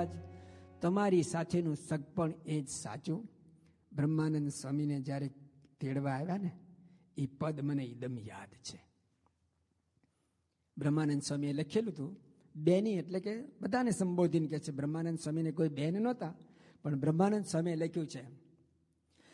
મહારાજ તમારી સાથેનું સગપણ એ જ સાચું. બ્રહ્માનંદ સ્વામીને જ્યારે તેડવા આવ્યા ને, એ પદ મને એકદમ યાદ છે. બ્રહ્માનંદ સ્વામીએ લખેલું હતું, બેની એટલે કે બધાને સંબોધીને કહે છે. બ્રહ્માનંદ સ્વામીને કોઈ બેન નહોતા, પણ બ્રહ્માનંદ સ્વામીએ લખ્યું છે,